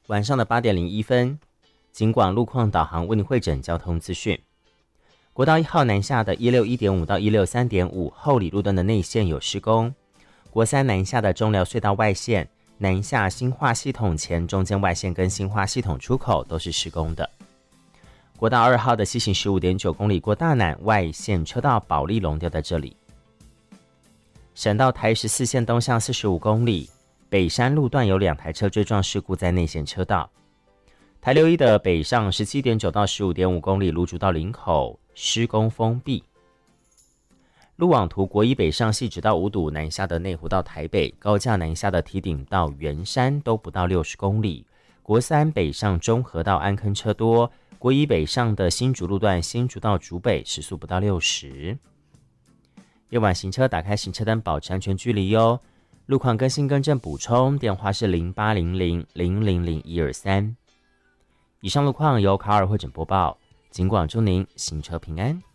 晚上的8点01分，警广路况导航为您汇整交通资讯。国道1号南下的161.5到163.5后里路段的内线有施工，国3南下的中寮隧道外线南下新化系统前中间外线跟新化系统出口都是施工的。国道2号的西行15.9公里过大南外线车道保利龙掉在这里。省道台14线东向45公里，北山路段有2台车追撞事故在内线车道。台6一的北上17.9到15.5公里芦竹到林口施工封闭。路网图国一北上系直到五堵南下的内湖到台北，高架南下的堤顶到圆山都不到60公里。国3北上中和到安坑车多，国一北上的新竹路段新竹到竹北时速不到60。夜晚行车打开行车灯，保持安全距离哟。路况更新更正补充，电话是0800000123。以上路况由卡尔汇整播报，警广祝您行车平安。